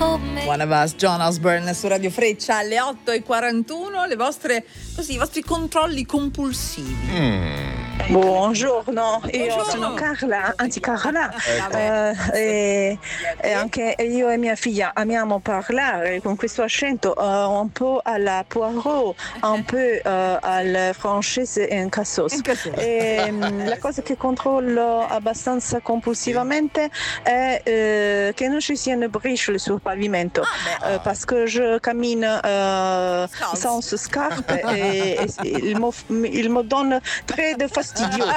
One of Us, John Osborne su Radio Freccia alle 8:41. I vostri controlli compulsivi. Buongiorno, io sono Carla, anzi Carla, e anche io e mia figlia amiamo parlare con questo accento un po' alla Poirot, un po' al francese e in cassos. La cosa che controllo abbastanza compulsivamente è che non ci siano briciole sul pavimento, parce que je cammine sans scarpe e il me donne très de fastidio.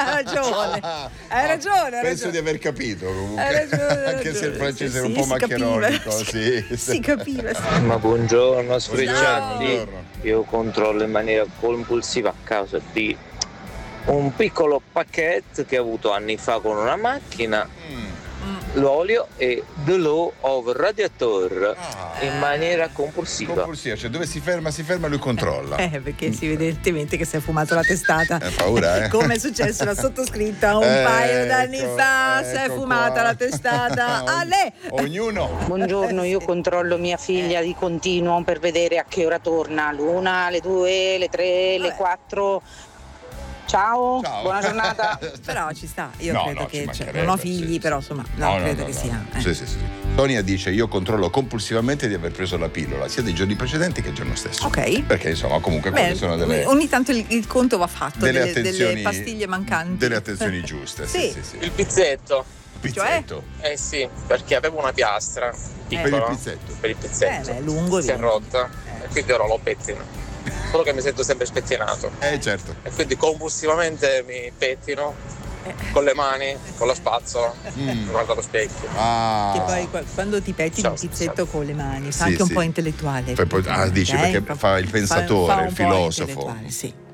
Hai ragione. Penso di aver capito comunque. Hai ragione. Anche se il francese era un po' maccheronico. Si capiva. Ma buongiorno sfrecciati. Buongiorno. Io controllo in maniera compulsiva a causa di un piccolo pacchetto che ho avuto anni fa con una macchina, l'olio e dell'eau over radiator in maniera compulsiva. Cioè dove si ferma lui controlla. Perché si vede evidentemente che si è fumato la testata. Paura, Come è successo alla sottoscritta un paio d'anni fa, si è fumata la testata. Ognuno. Buongiorno, io controllo mia figlia di continuo per vedere a che ora torna, l'1, le 2, le 3, le 4. Ciao, buona giornata. Però ci sta, io credo che non ho figli, però insomma, credo che sia. Sì. Sonia dice: io controllo compulsivamente di aver preso la pillola sia dei giorni precedenti che il giorno stesso. Ok. Perché insomma comunque quelle sono delle. Ogni tanto il conto va fatto delle delle pastiglie mancanti. Delle attenzioni giuste. Sì. Il pizzetto. Pizzetto? Sì, perché avevo una piastra piccola. Per il pizzetto? È lungo. Si è rotta e quindi ora lo pettino. Solo che mi sento sempre spettinato. Certo. E quindi compulsivamente mi pettino con le mani, con la spazzola, guardo allo specchio. Che poi quando ti pettini un pizzetto con le mani fa anche un po' intellettuale. Dici perché fa il pensatore, il filosofo. Sì.